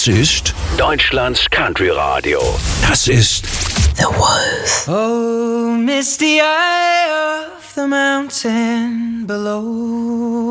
Das ist Deutschlands Country Radio. Das ist The Wolf. Oh, misty eye of the mountain below.